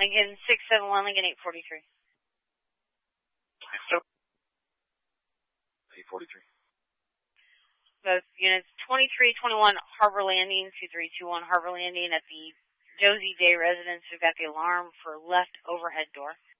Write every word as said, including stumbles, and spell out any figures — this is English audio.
Lincoln six seven one, Lincoln eight forty-three. eight forty-three. Both units twenty-three twenty-one Harbor Landing, two three two one Harbor Landing at the Josie Day residence. We've got the alarm for left overhead door.